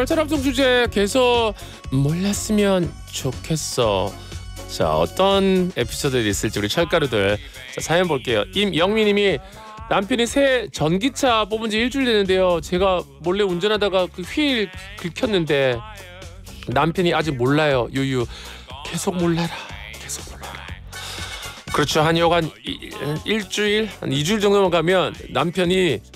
오늘따라 합성 주제 계속 몰랐으면 좋겠어. 자, 어떤 에피소드들이 있을지 우리 철가루들 자, 사연 볼게요. 임영미님이 남편이 새 전기차 뽑은 지 일주일 됐는데요. 제가 몰래 운전하다가 그 휠 긁혔는데 남편이 아직 몰라요. 유유. 계속 몰라라. 계속 몰라라. 그렇죠. 한 일주일, 한 2주일 정도만 가면 남편이